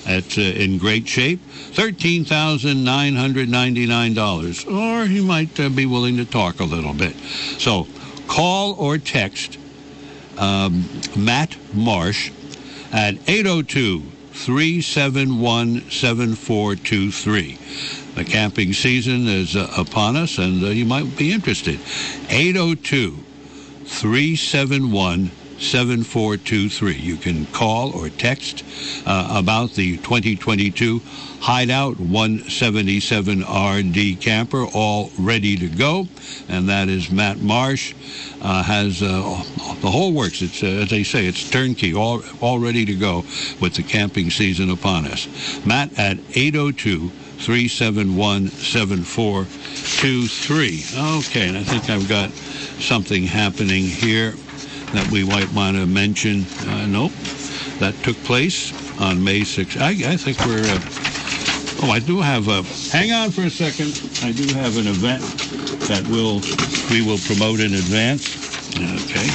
It's in great shape, $13,999. Or he might be willing to talk a little bit. So call or text Matt Marsh at 802-371-7423. The camping season is upon us, and you might be interested. 802-371-7423. You can call or text about the 2022 Hideout 177RD camper, all ready to go. And that is Matt Marsh. Has the whole works. It's as they say, it's turnkey, all ready to go with the camping season upon us. Matt at 802-371-7423. Okay, and I think I've got something happening here that we might want to mention. Nope, that took place on May 6th. I think we're... I do have a... Hang on for a second. I do have an event that we will promote in advance. Okay.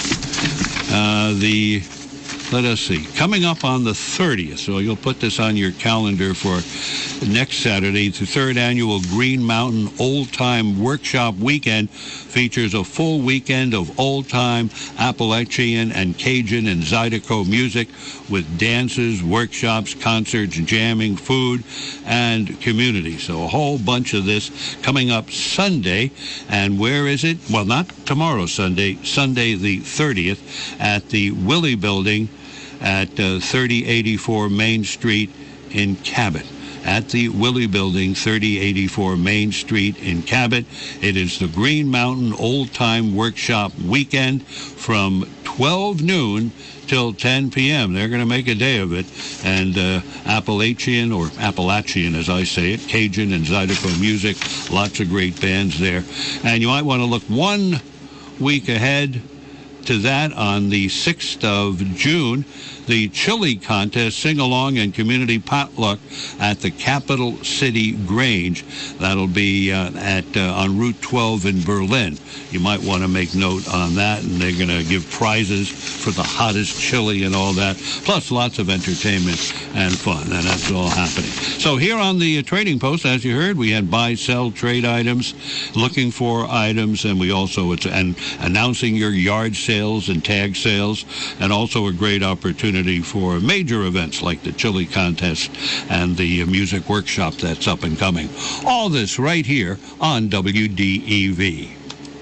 Let us see. Coming up on the 30th, so you'll put this on your calendar for next Saturday, the third annual Green Mountain Old Time Workshop Weekend features a full weekend of old-time Appalachian and Cajun and Zydeco music with dances, workshops, concerts, jamming, food, and community. So a whole bunch of this coming up Sunday. And where is it? Well, not tomorrow Sunday, Sunday the 30th at the Willie Building at 3084 Main Street in Cabot. At the Willie Building, 3084 Main Street in Cabot. It is the Green Mountain Old Time Workshop Weekend from 12 noon till 10 p.m. They're going to make a day of it. And Appalachian, or Appalachian as I say it, Cajun and Zydeco music, lots of great bands there. And you might want to look 1 week ahead to that on the 6th of June. The chili contest, sing-along, and community potluck at the Capital City Grange. That'll be on Route 12 in Berlin. You might want to make note on that, and they're going to give prizes for the hottest chili and all that, plus lots of entertainment and fun, and that's all happening. So here on the Trading Post, as you heard, we had buy, sell, trade items, looking for items, and we also and announcing your yard sales and tag sales, and also a great opportunity for major events like the chili contest and the music workshop that's up and coming. All this right here on WDEV.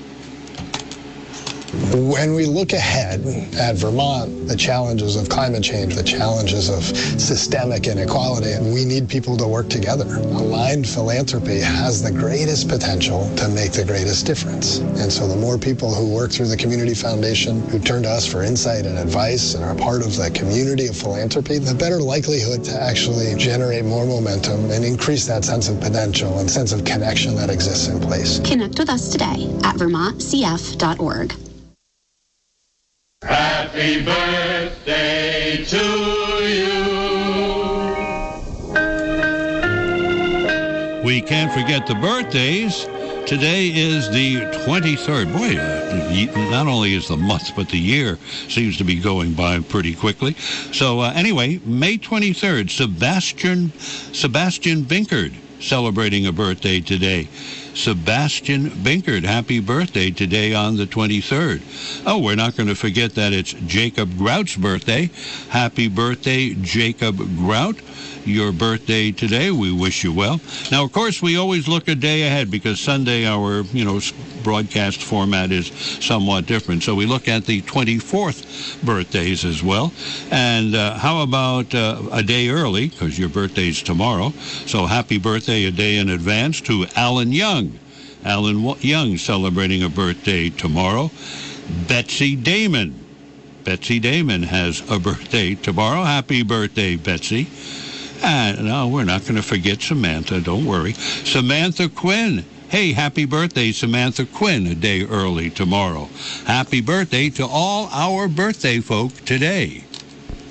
When we look ahead at Vermont, the challenges of climate change, the challenges of systemic inequality, we need people to work together. Aligned philanthropy has the greatest potential to make the greatest difference. And so the more people who work through the Community Foundation, who turn to us for insight and advice and are part of the community of philanthropy, the better likelihood to actually generate more momentum and increase that sense of potential and sense of connection that exists in place. Connect with us today at vermontcf.org. Happy birthday to you. We can't forget the birthdays. Today is the 23rd. Boy, not only is the month, but the year seems to be going by pretty quickly. So anyway, May 23rd, Sebastian Binkard celebrating a birthday today. Sebastian Binkard, happy birthday today on the 23rd. Oh, we're not going to forget that it's Jacob Grout's birthday. Happy birthday, Jacob Grout. Your birthday today. We wish you well. Now, of course, we always look a day ahead because Sunday our, broadcast format is somewhat different. So we look at the 24th birthdays as well. And how about a day early, because your birthday's tomorrow. So happy birthday a day in advance to Alan Young. Alan Young celebrating a birthday tomorrow. Betsy Damon. Betsy Damon has a birthday tomorrow. Happy birthday, Betsy. And no, we're not going to forget Samantha. Don't worry. Samantha Quinn. Hey, happy birthday, Samantha Quinn, a day early tomorrow. Happy birthday to all our birthday folk today.